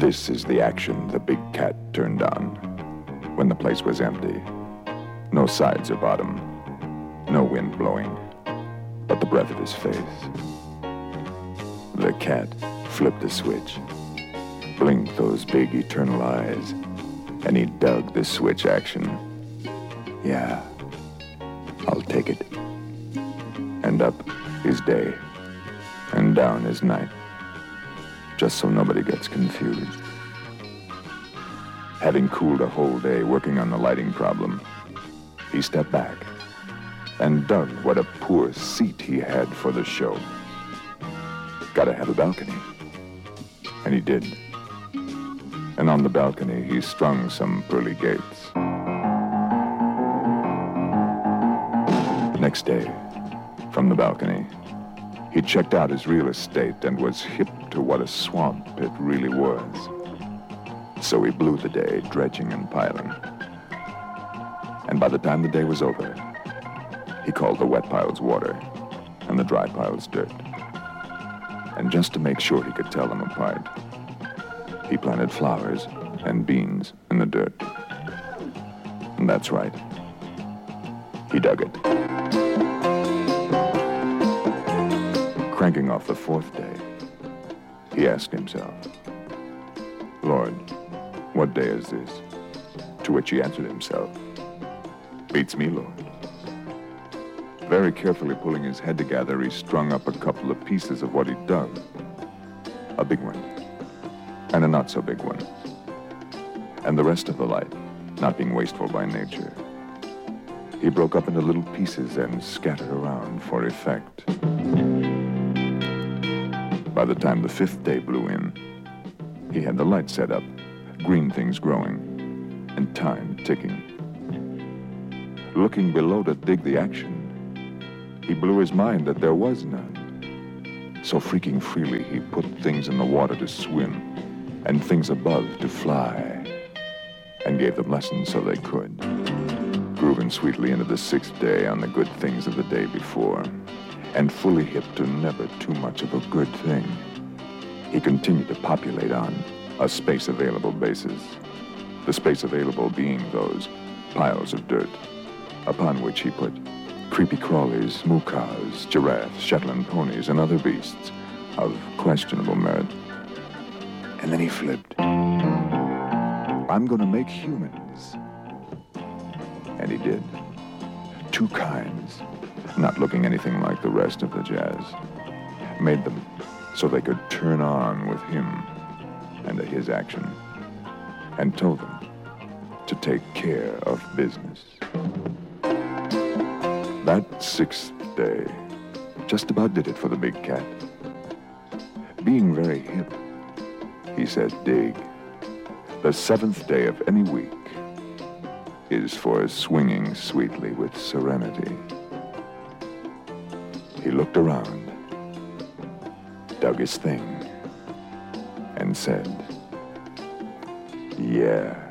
This is the action the big cat turned on when the place was empty. No sides or bottom, no wind blowing, but the breath of his face. The cat flipped a switch, blinked those big eternal eyes, and he dug the switch action. Yeah, I'll take it. And up is day, and down is night, just so nobody gets confused. Having cooled a whole day working on the lighting problem, he stepped back and dug what a poor seat he had for the show. Gotta have a balcony. And he did. And on the balcony, he strung some pearly gates. Next day, from the balcony, he checked out his real estate and was hip to what a swamp it really was. So he blew the day dredging and piling. And by the time the day was over, he called the wet piles water and the dry piles dirt. And just to make sure he could tell them apart, he planted flowers and beans in the dirt. And that's right, he dug it. Cranking off the fourth day, he asked himself, Lord, what day is this? To which he answered himself, beats me, Lord. Very carefully pulling his head together, he strung up a couple of pieces of what he'd dug. A big one, and a not-so-big one. And the rest of the light, not being wasteful by nature, he broke up into little pieces and scattered around for effect. By the time the fifth day blew in, he had the light set up, green things growing, and time ticking. Looking below to dig the action, he blew his mind that there was none. So freaking freely, he put things in the water to swim and things above to fly, and gave them lessons so they could. Grooving sweetly into the sixth day on the good things of the day before, and fully hip to never too much of a good thing, he continued to populate on a space-available basis. The space available being those piles of dirt, upon which he put creepy crawlies, mookahs, giraffes, Shetland ponies, and other beasts of questionable merit. And then he flipped. I'm gonna make humans. And he did. Two kinds, not looking anything like the rest of the jazz. Made them so they could turn on with him and his action, and told them to take care of business. That sixth day just about did it for the big cat. Being very hip, he said, dig. The seventh day of any week is for swinging sweetly with serenity. He looked around, dug his thing, and said, yeah.